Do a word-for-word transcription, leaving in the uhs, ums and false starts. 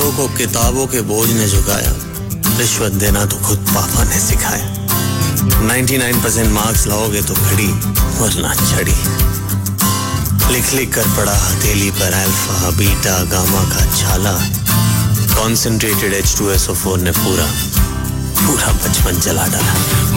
पढ़ो को किताबों के बोझ ने झुकाया, रिश्वत देना तो खुद पापा ने सिखाया। निन्यानवे परसेंट मार्क्स लाओगे तो खड़ी वरना छड़ी। लिख लिख कर पढ़ा हथेली पर अल्फा बीटा गामा का छाला। Concentrated H two S O four ने पूरा पूरा बचपन जला डाला।